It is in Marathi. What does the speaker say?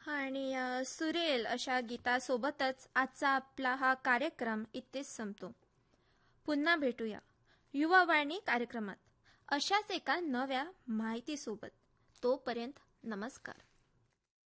आणि सुरेल अशा गीतासोबतच आजचा आपला हा कार्यक्रम इथेच संपतो. पुन्हा भेटूया युवावाणी कार्यक्रमात अशाच एका नव्या माहितीसोबत. तोपर्यंत नमस्कार.